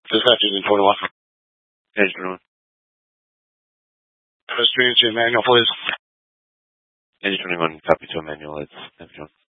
Dispatch Agent 21. Page 21. Pedestrian to Emmanuel, please. Page 21, copy to Emmanuel. It's